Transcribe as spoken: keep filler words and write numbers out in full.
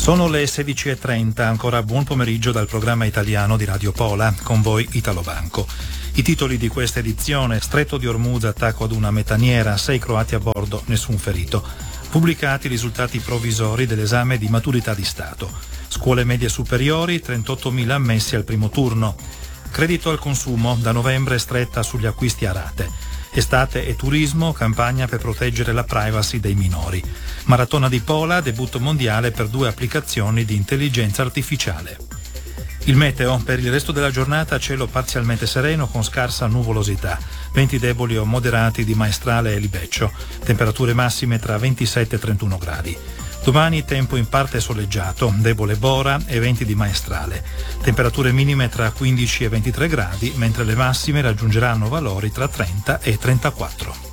Sono le sedici e trenta, ancora buon pomeriggio dal programma italiano di Radio Pola, con voi Italo Banco. I titoli di questa edizione: Stretto di Ormuz, attacco ad una metaniera, sei croati a bordo, nessun ferito. Pubblicati i risultati provvisori dell'esame di maturità di Stato. Scuole medie superiori, trentottomila ammessi al primo turno. Credito al consumo, da novembre stretta sugli acquisti a rate. Estate e turismo, campagna per proteggere la privacy dei minori. Maratona di Pola, debutto mondiale per due applicazioni di intelligenza artificiale. Il meteo: per il resto della giornata cielo parzialmente sereno con scarsa nuvolosità, venti deboli o moderati di maestrale e libeccio, temperature massime tra ventisette e trentuno gradi. Domani tempo in parte soleggiato, debole bora e venti di maestrale, temperature minime tra quindici e ventitré gradi, mentre le massime raggiungeranno valori tra trenta e trentaquattro.